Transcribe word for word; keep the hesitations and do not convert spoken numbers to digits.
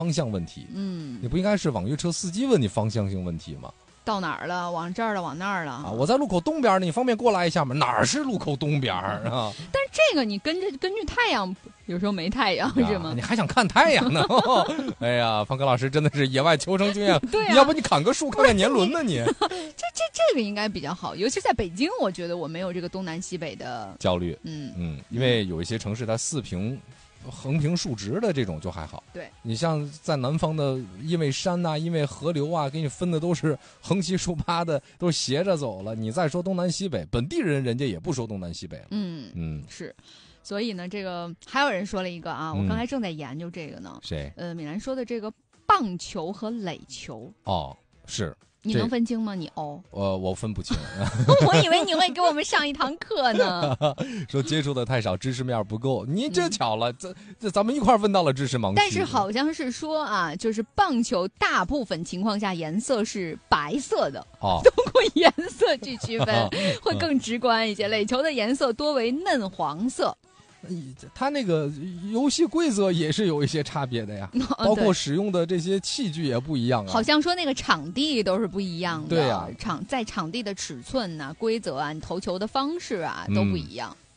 方向问题。 嗯， 你不应该是网约车司机问你方向性问题吗？ 到哪儿了？往这儿了，往那儿了啊！我在路口东边，你方便过来一下吗？哪儿是路口东边啊？ 但是这个你跟着根据太阳，有时候没太阳是吗？ 你还想看太阳呢？哎呀，方科老师真的是野外求生经验。 对啊， 要不你砍个树看看年轮呢你？ 这这这个应该比较好，尤其在北京，我觉得我没有这个东南西北的焦虑。 嗯嗯，因为有一些城市它四平。横平竖直的这种就还好， 对， 你像在南方的，因为山呐、啊，因为河流啊，给你分的都是横七竖八的，都斜着走了。你再说东南西北，本地人人家也不说东南西北了。 嗯嗯， 是，所以呢，这个还有人说了一个啊，我刚才正在研究这个呢。 谁、 嗯？呃，米兰说的这个棒球和垒球。 哦，是。 你能分清吗？你哦， 呃，我分不清。 我以为你会给我们上一堂课呢。 说接触的太少，知识面不够。你这巧了，这、嗯、这咱们一块问到了知识盲区。 但是好像是说啊，就是棒球大部分情况下颜色是白色的， 哦， 通过颜色去区分会更直观一些。垒球的颜色多为嫩黄色。 它那个游戏规则也是有一些差别的呀， 哦、 包括使用的这些器具也不一样啊。 好像说那个场地都是不一样的， 对呀、啊， 场在场地的尺寸呐、啊、规则啊、你投球的方式啊都不一样。嗯